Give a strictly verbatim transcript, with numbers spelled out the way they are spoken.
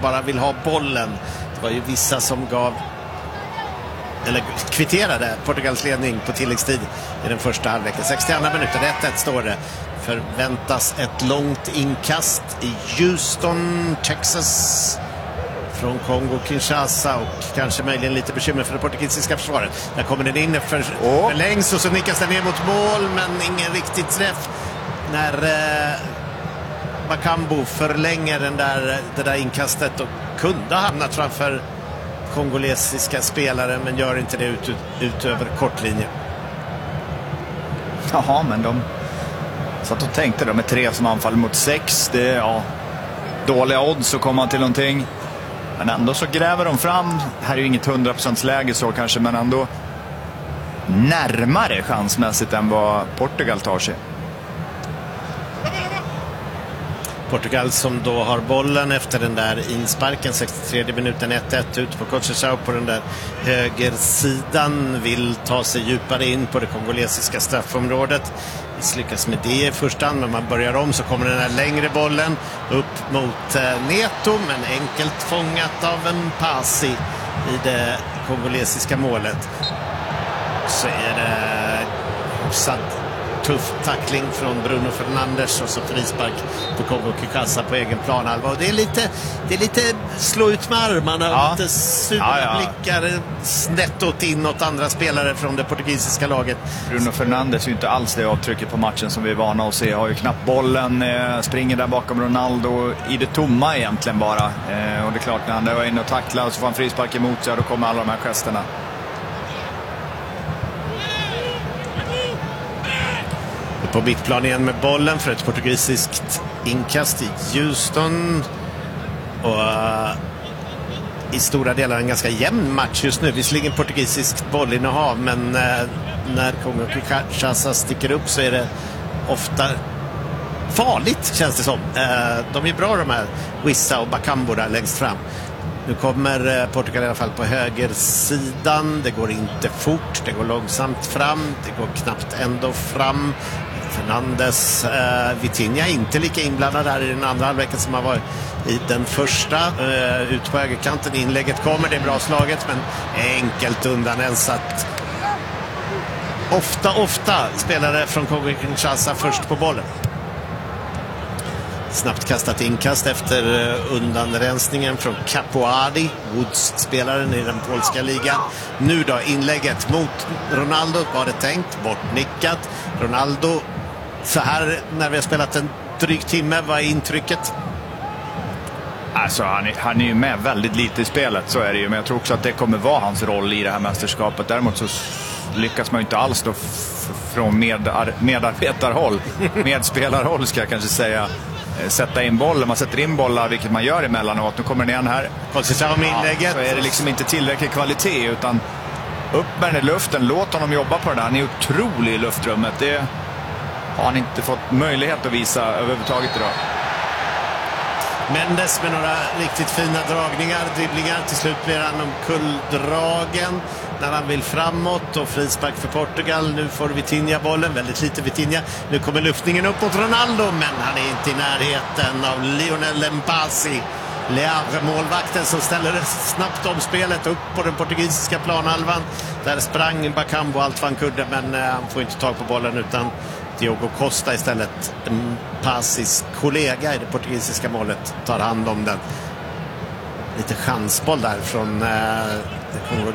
bara vill ha bollen. Det var ju vissa som gav eller kvitterade Portugals ledning på tilläggstid i den första halvleken. sextioandra minuten, ett ett står det. Förväntas ett långt inkast i Houston, Texas från Kongo-Kinshasa och kanske möjligen lite bekymmer för det portugisiska försvaret. Där kommer den in för, oh. förlängs och så nickas den ner mot mål, men ingen riktigt träff när eh, Bakambu förlänger den där, det där inkastet och kunde ha hamnat framför kongolesiska spelare, men gör inte det ut, ut över kortlinjen. Jaha, men de satt och tänkte de med tre som anfall mot sex. Det är ja, dåliga odds att komma till någonting. Men ändå så gräver de fram. Här är ju inget hundra procent läge så kanske, men ändå närmare chansmässigt än vad Portugal tar sig. Portugal som då har bollen efter den där insparken, sextiotredje minuten, ett ett ut på Conceição på den där högersidan, vill ta sig djupare in på det kongolesiska straffområdet. Misslyckas med det i första hand, men man börjar om så kommer den här längre bollen upp mot eh, Neto, men enkelt fångat av en Pasi i det kongolesiska målet. Så är det hyfsat tuff tackling från Bruno Fernandes och så frispark på Kongo-Kinshasa på egen planhalva. Och det är lite, det är lite slå ut med armarna, ja. Lite superblickar ja, ja. snett åt inåt andra spelare från det portugisiska laget. Bruno Fernandes är ju inte alls det avtrycket på matchen som vi är vana att se. Har ju knappt bollen, eh, springer där bakom Ronaldo i det tomma egentligen bara. Eh, och det är klart, när han var inne och tacklar och så får han frispark emot sig, och då kommer alla de här gesterna. På mittplan igen med bollen för ett portugisiskt inkast i Houston. Och uh, i stora delar en ganska jämn match just nu. Visserligen portugisiskt bollinnehav, men uh, när Kongo-Kinshasa sticker upp så är det ofta farligt, känns det som. Uh, de är bra, de här Wissa och Bakambu där längst fram. Nu kommer Portugal i alla fall på högersidan. Det går inte fort, det går långsamt fram. Det går knappt ändå fram. Fernandes, eh, Vitinha inte lika inblandad här i den andra halvleken som har varit i den första. Eh, ut på högerkanten, inlägget kommer, det är bra slaget, men enkelt undanensat. Ofta, ofta spelare från Kongo-Kinshasa först på bollen. Snabbt kastat inkast efter undanrensningen från Capoadi, Woods-spelaren i den polska ligan. Nu då inlägget mot Ronaldo, var det tänkt, bortnickat. Ronaldo, så här när vi har spelat en dryg timme, vad är intrycket? Alltså han är, han är ju med väldigt lite i spelet, så är det ju. Men jag tror också att det kommer vara hans roll i det här mästerskapet. Däremot så lyckas man ju inte alls då f- från medar- medarbetarhåll, medspelarhåll ska jag kanske säga, sätta in bollen. Man sätter in bollar, vilket man gör emellanåt. Nu kommer den igen här. Conceição med inlägget. Ja, så är det liksom inte tillräcklig kvalitet, utan upp med den i luften. Låt honom jobba på det där. Han är otrolig i luftrummet. Det har han inte fått möjlighet att visa överhuvudtaget idag. Mendes med några riktigt fina dragningar, dribblingar. Till slut blir han omkulldragen när han vill framåt, och frispark för Portugal. Nu får Vitinha bollen, väldigt lite Vitinha. Nu kommer luftningen upp mot Ronaldo, men han är inte i närheten av Lionel Mpasi. Lear, målvakten, som ställer snabbt om spelet upp på den portugisiska planhalvan. Där sprang Bakambu allt vad han kunde, men eh, han får inte tag på bollen, utan Diogo Costa istället, Mpasis kollega i det portugisiska målet, tar hand om den. Lite chansboll där från eh,